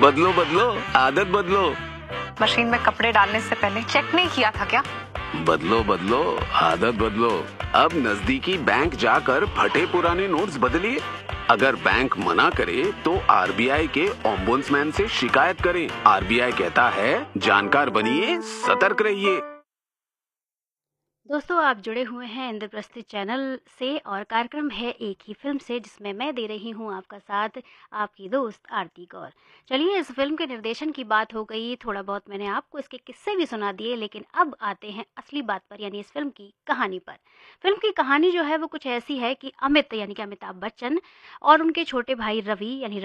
बदलो बदलो, आदत बदलो। मशीन में कपड़े डालने से पहले चेक नहीं किया था क्या? बदलो बदलो, आदत बदलो। अब नजदीकी बैंक जाकर फटे पुराने नोट्स बदलिए। अगर बैंक मना करे तो आरबीआई के ओम्बुड्समैन से शिकायत करें। आरबीआई कहता है, जानकार बनिए, सतर्क रहिए। दोस्तों, आप जुड़े हुए हैं इंद्रप्रस्थ चैनल से और कार्यक्रम है एक ही फिल्म से, जिसमें मैं दे रही हूं आपका साथ, आपकी दोस्त आरती गौर। चलिए, इस फिल्म के निर्देशन की बात हो गई, थोड़ा बहुत मैंने आपको इसके किस्से भी सुना दिए, लेकिन अब आते हैं असली बात पर, यानी इस फिल्म की कहानी पर। फिल्म की कहानी जो है वो कुछ ऐसी है कि अमित यानी कि अमिताभ बच्चन और उनके छोटे भाई रवि यानी